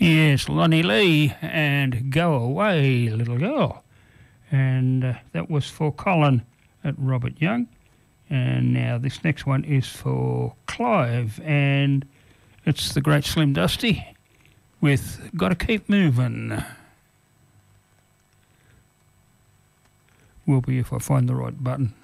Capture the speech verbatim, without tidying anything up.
Yes, Lonnie Lee and Go Away, Little Girl. And uh, that was for Colin at Robert Young. And now this next one is for Clive, and it's the great Slim Dusty with Gotta Keep Moving. Will be if I find the right button.